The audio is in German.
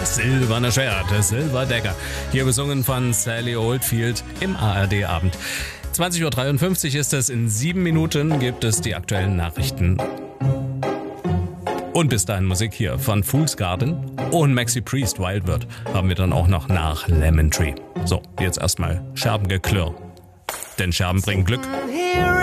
Das silberne Schwert, das Silverdagger. Hier besungen von Sally Oldfield im ARD-Abend. 20.53 Uhr ist es, in 7 Minuten gibt es die aktuellen Nachrichten. Und bis dahin Musik hier von Fool's Garden und Maxi Priest, Wild World, haben wir dann auch noch nach Lemon Tree. So, jetzt erstmal Scherbengeklirr. Denn Scherben bringen Glück.